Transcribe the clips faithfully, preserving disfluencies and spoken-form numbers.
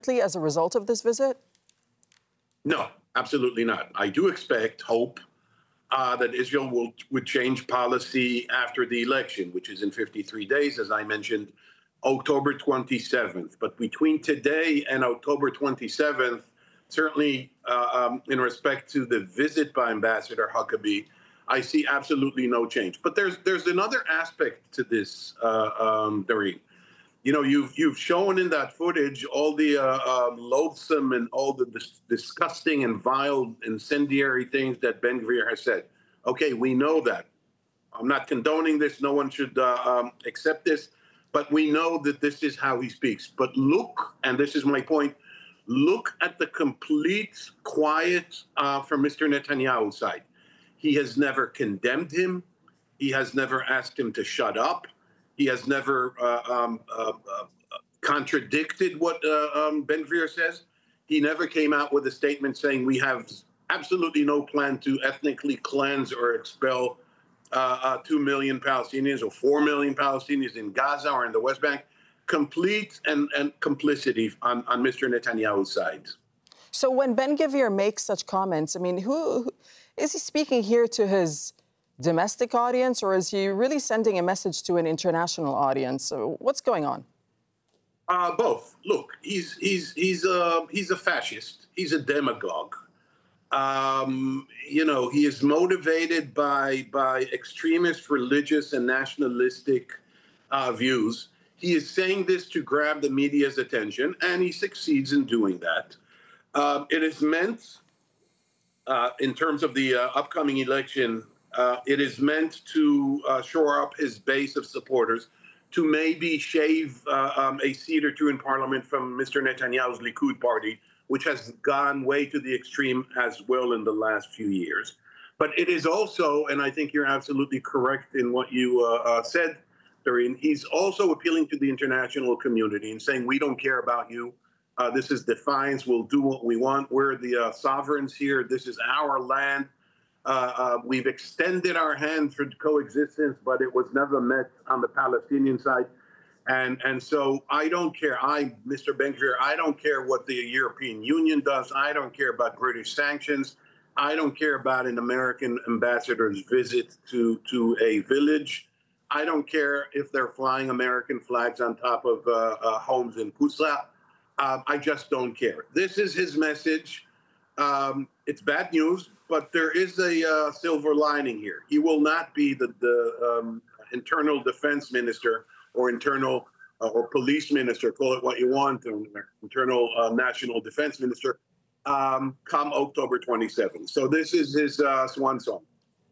as a result of this visit? No, absolutely not. I do expect, hope, uh, that Israel will would change policy after the election, which is in fifty-three days, as I mentioned, October twenty-seventh. But between today and October twenty-seventh, certainly uh, um, in respect to the visit by Ambassador Huckabee, I see absolutely no change. But there's there's another aspect to this, uh, um, Doreen. You know, you've you've shown in that footage all the uh, uh, loathsome and all the dis- disgusting and vile incendiary things that Ben Gvir has said. Okay, we know that. I'm not condoning this. No one should uh, um, accept this. But we know that this is how he speaks. But look, and this is my point, look at the complete quiet uh, from Mister Netanyahu's side. He has never condemned him. He has never asked him to shut up. He has never uh, um, uh, uh, contradicted what uh, um, Ben Gvir says. He never came out with a statement saying we have absolutely no plan to ethnically cleanse or expel uh, uh, two million Palestinians or four million Palestinians in Gaza or in the West Bank. Complete and, and complicity on, on Mister Netanyahu's side. So when Ben Gvir makes such comments, I mean, who, who is he speaking here to his domestic audience, or is he really sending a message to an international audience? So what's going on? Uh, both. Look, he's he's he's a he's a fascist. He's a demagogue. Um, you know, he is motivated by by extremist religious and nationalistic uh, views. He is saying this to grab the media's attention, and he succeeds in doing that. Uh, it is meant, uh, in terms of the uh, upcoming election, uh, it is meant to uh, shore up his base of supporters, to maybe shave uh, um, a seat or two in parliament from Mister Netanyahu's Likud party, which has gone way to the extreme as well in the last few years. But it is also, and I think you're absolutely correct in what you uh, uh, said, Doreen, he's also appealing to the international community and saying, we don't care about you. Uh, this is defiance. We'll do what we want. We're the uh, sovereigns here. This is our land. Uh, uh, we've extended our hand for coexistence, but it was never met on the Palestinian side. And and so I don't care. I, Mister Ben Gvir, I don't care what the European Union does. I don't care about British sanctions. I don't care about an American ambassador's visit to, to a village. I don't care if they're flying American flags on top of uh, uh, homes in Kusla. Um, I just don't care. This is his message. Um, it's bad news, but there is a uh, silver lining here. He will not be the, the um, internal defense minister or internal uh, or police minister, call it what you want, internal uh, national defense minister, um, come October twenty-seventh. So this is his uh, swan song.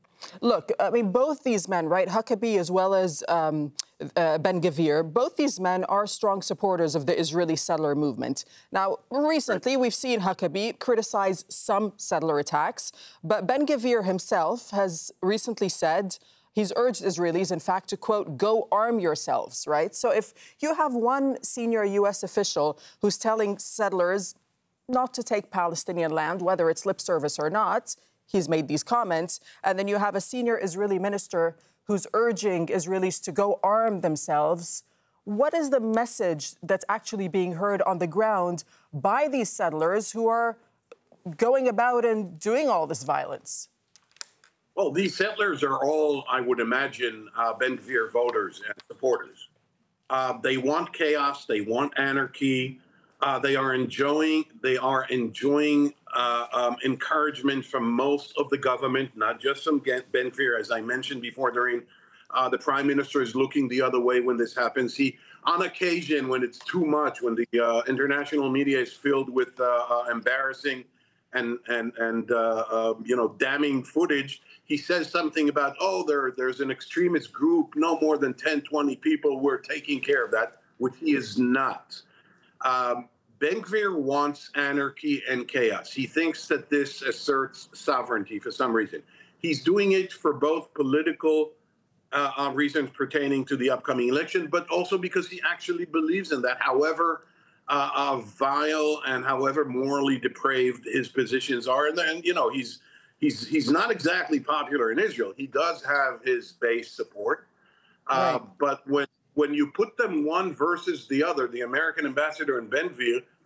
Look, I mean, both these men, right, Huckabee as well as um, uh, Ben Gvir, both these men are strong supporters of the Israeli settler movement. Now, recently, we've seen Huckabee criticize some settler attacks, but Ben Gvir himself has recently said he's urged Israelis, in fact, to, quote, go arm yourselves, right? So if you have one senior U S official who's telling settlers not to take Palestinian land, whether it's lip service or not, he's made these comments, and then you have a senior Israeli minister who's urging Israelis to go arm themselves. What is the message that's actually being heard on the ground by these settlers who are going about and doing all this violence? Well, these settlers are all, I would imagine, uh, Ben Gvir voters and supporters. Uh, they want chaos. They want anarchy. Uh, they are enjoying. They are enjoying uh, um, encouragement from most of the government, not just from Ben Gvir. As I mentioned before, during uh, the prime minister is looking the other way when this happens. He, on occasion, when it's too much, when the uh, international media is filled with uh, uh, embarrassing and and and uh, uh, you know damning footage, he says something about, oh, there there's an extremist group, no more than ten, twenty people. We're taking care of that, which he is not. Um, Ben Gvir wants anarchy and chaos. He thinks that this asserts sovereignty for some reason. He's doing it for both political uh, uh, reasons pertaining to the upcoming election, but also because he actually believes in that, however uh, uh, vile and however morally depraved his positions are. And then, you know, he's he's he's not exactly popular in Israel. He does have his base support, uh, right. but when When you put them one versus the other, the American ambassador and Ben Gvir,